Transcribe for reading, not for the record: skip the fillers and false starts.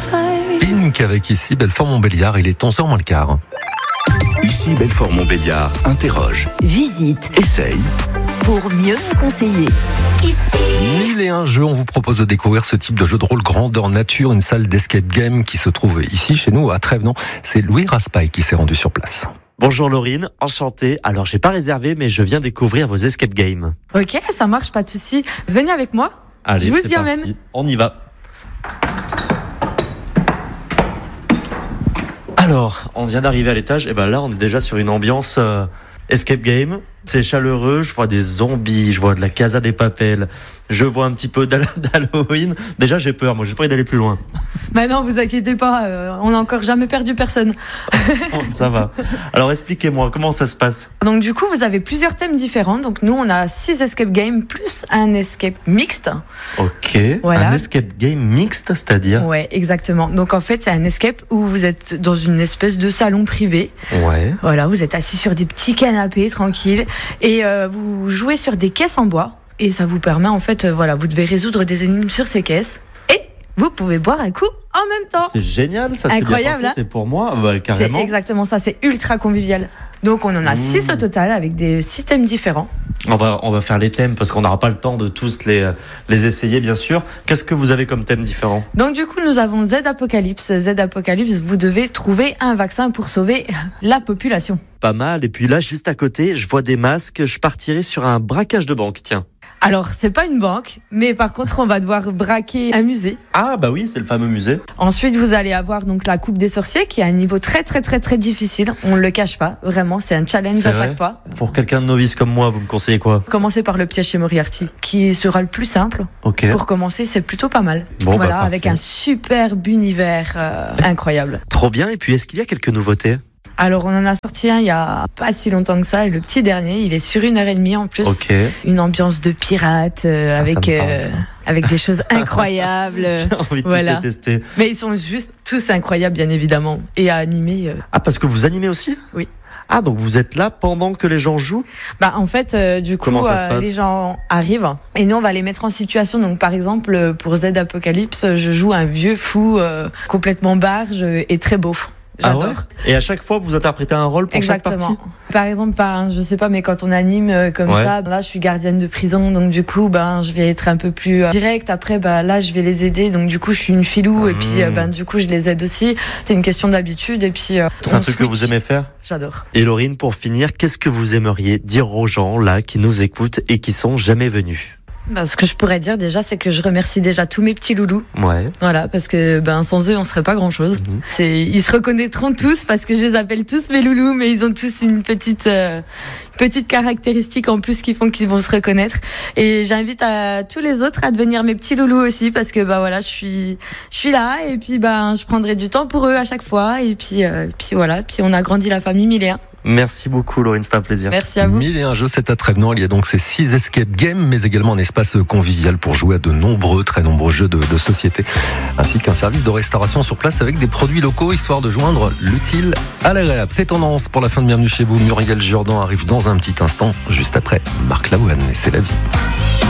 Pink avec ici Belfort-Montbéliard, il est 11h moins le quart. Ici Belfort-Montbéliard interroge, Visite essaye. pour mieux vous conseiller. Ici. 1001 jeux, on vous propose de découvrir ce type de jeu de rôle grandeur nature, une salle d'escape game qui se trouve ici chez nous à Trévenans. C'est Louis Raspail qui s'est rendu sur place. Bonjour Laurine, enchanté. Alors j'ai pas réservé mais je viens découvrir vos escape games. Ok, ça marche, pas de souci. Venez avec moi. Allez, Je vous c'est y parti. emmène. On y va. Alors, on vient d'arriver à l'étage et ben là on est déjà sur une ambiance escape game. C'est chaleureux, je vois des zombies, je vois de la Casa des Papel, je vois un petit peu d'Halloween. Déjà j'ai peur, moi j'ai pas envie d'aller plus loin. Bah non, vous inquiétez pas, on n'a encore jamais perdu personne. Ça va. Alors expliquez-moi, comment ça se passe? Donc du coup, vous avez plusieurs thèmes différents. Donc nous, on a 6 escape games plus un escape mixte. Ok, Voilà. Un escape game mixte, c'est-à-dire? Ouais, exactement. Donc en fait, c'est un escape où vous êtes dans une espèce de salon privé. Ouais. Voilà, vous êtes assis sur des petits canapés tranquilles et vous jouez sur des caisses en bois. Et ça vous permet en fait, voilà, vous devez résoudre des énigmes sur ces caisses. Et vous pouvez boire un coup en même temps. C'est génial, ça c'est bien Incroyable, pensé, hein. c'est pour moi, bah, carrément. C'est exactement ça, c'est ultra convivial. Donc on en a 6 au total avec des 6 thèmes différents. On va faire les thèmes parce qu'on n'aura pas le temps de tous les essayer, bien sûr. Qu'est-ce que vous avez comme thème différent? Donc du coup, nous avons Z-Apocalypse. Z-Apocalypse, vous devez trouver un vaccin pour sauver la population. Pas mal. Et puis là, juste à côté, je vois des masques. Je partirai sur un braquage de banque, tiens. Alors, c'est pas une banque, mais par contre, on va devoir braquer un musée. Ah bah oui, c'est le fameux musée. Ensuite, vous allez avoir donc la Coupe des sorciers qui a un niveau très très très très difficile. On le cache pas, vraiment, c'est un challenge C'est à vrai. chaque fois. Pour quelqu'un de novice comme moi, vous me conseillez quoi? Commencez par le piège chez Moriarty, qui sera le plus simple. Ok. Pour commencer, c'est plutôt pas mal. Bon, voilà, bah, avec parfait. un superbe univers incroyable. Trop bien. Et puis, est-ce qu'il y a quelques nouveautés? Alors, on en a sorti un il y a pas si longtemps que ça, et le petit dernier, il est sur 1h30 en plus. Ok. Une ambiance de pirate avec me parle, ça. avec des choses incroyables. J'ai envie de Voilà. tous les tester. Mais ils sont juste tous incroyables, bien évidemment, et à animer. Ah, parce que vous animez aussi? Oui. Ah, donc vous êtes là pendant que les gens jouent? Bah en fait, du coup, Comment ça se passe les gens arrivent et nous on va les mettre en situation. Donc par exemple, pour Z Apocalypse, je joue un vieux fou complètement barge et très beau. J'adore. Ah ouais. Et à chaque fois, vous interprétez un rôle pour chaque Exactement. partie? Par exemple, je sais pas, mais quand on anime comme Ouais. ça, là, je suis gardienne de prison, donc du coup, je vais être un peu plus directe. Après, là, je vais les aider, donc du coup, je suis une filou, et puis, du coup, je les aide aussi. C'est une question d'habitude, et puis. C'est un on truc que switch. vous aimez faire? J'adore. Et Laurine, pour finir, qu'est-ce que vous aimeriez dire aux gens là qui nous écoutent et qui sont jamais venus? Ce que je pourrais dire déjà, c'est que je remercie déjà tous mes petits loulous. Ouais. Voilà, parce que sans eux, on serait pas grand-chose. Ils se reconnaîtront tous parce que je les appelle tous mes loulous, mais ils ont tous une petite caractéristique en plus qui font qu'ils vont se reconnaître. Et j'invite à tous les autres à devenir mes petits loulous aussi parce que voilà, je suis là et puis je prendrai du temps pour eux à chaque fois et puis voilà, puis on a grandi la famille 1001. Merci beaucoup Laurine, c'était un plaisir. Merci à vous. 1001 jeux, c'est à Trévenans. Il y a donc ces 6 escape games, mais également un espace convivial pour jouer à de très nombreux jeux de société, ainsi qu'un service de restauration sur place avec des produits locaux, histoire de joindre l'utile à l'agréable. C'est tendance pour la fin de Bienvenue chez vous. Muriel Jourdan arrive dans un petit instant, juste après Marc Lavoine, et c'est la vie.